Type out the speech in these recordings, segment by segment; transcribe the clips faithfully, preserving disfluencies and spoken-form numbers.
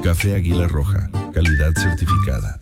Café Águila Roja, calidad certificada.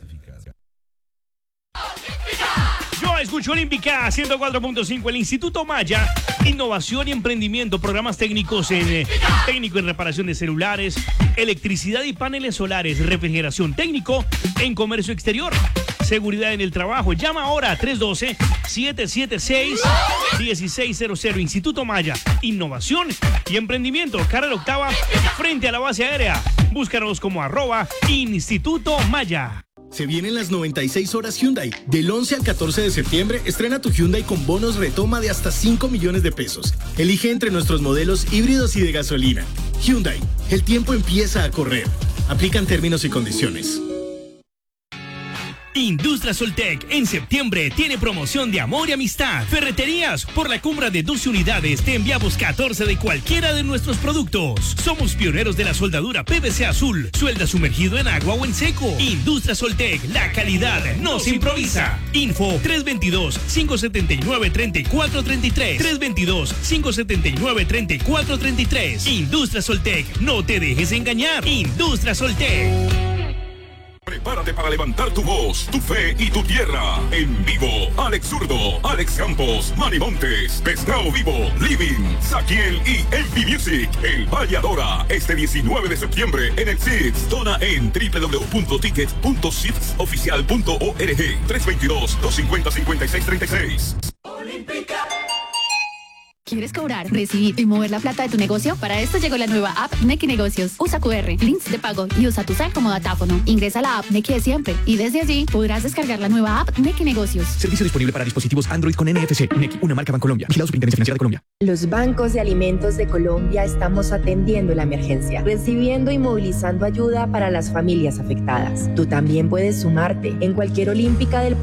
Yo escucho Olímpica ciento cuatro punto cinco, el Instituto Maya, innovación y emprendimiento, programas técnicos en eh, técnico en reparación de celulares, electricidad y paneles solares, refrigeración, técnico en comercio exterior, seguridad en el trabajo. Llama ahora a tres uno dos, siete siete seis, uno seis cero cero. Instituto Maya, innovación y emprendimiento, carrera octava frente a la base aérea. Búscanos como arroba Instituto Maya. Se vienen las noventa y seis horas Hyundai. Del once al catorce de septiembre, estrena tu Hyundai con bonos retoma de hasta cinco millones de pesos. Elige entre nuestros modelos híbridos y de gasolina. Hyundai, el tiempo empieza a correr. Aplican términos y condiciones. Industria Soltec en septiembre tiene promoción de amor y amistad. Ferreterías, por la compra de doce unidades te enviamos catorce de cualquiera de nuestros productos. Somos pioneros de la soldadura P V C azul, suelda sumergido en agua o en seco. Industria Soltec, la calidad no se improvisa. Info tres dos dos, cinco siete nueve, tres cuatro tres tres. tres dos dos, cinco siete nueve, tres cuatro tres tres. Industria Soltec, no te dejes engañar. Industria Soltec. Prepárate para levantar tu voz, tu fe y tu tierra. En vivo, Alex Zurdo, Alex Campos, Manny Montes, Pescado Vivo, Living, Saquiel y M P Music. El Valle Adora, este diecinueve de septiembre en el C I D S. Dona en doble u doble u doble u punto tickets punto c i d s oficial punto org. tres dos dos, dos cinco cero, cinco seis tres seis. ¿Quieres cobrar, recibir y mover la plata de tu negocio? Para esto llegó la nueva app Nequi Negocios. Usa cu erre, links de pago y usa tu cel como datáfono. Ingresa a la app Nequi de siempre y desde allí podrás descargar la nueva app Nequi Negocios. Servicio disponible para dispositivos Android con N F C. Nequi, una marca Bancolombia. Vigilado Superintendencia Financiera de Colombia. Los bancos de alimentos de Colombia estamos atendiendo la emergencia, recibiendo y movilizando ayuda para las familias afectadas. Tú también puedes sumarte. En cualquier olímpica del